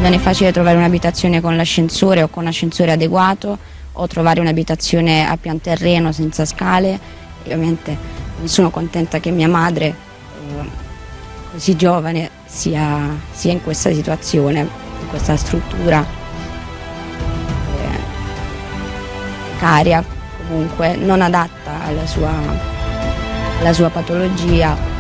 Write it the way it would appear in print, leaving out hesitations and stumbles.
Non è facile trovare un'abitazione con l'ascensore o con ascensore adeguato, o trovare un'abitazione a pian terreno senza scale. E ovviamente non sono contenta che mia madre, così giovane, sia in questa situazione, in questa struttura precaria, comunque non adatta alla sua patologia.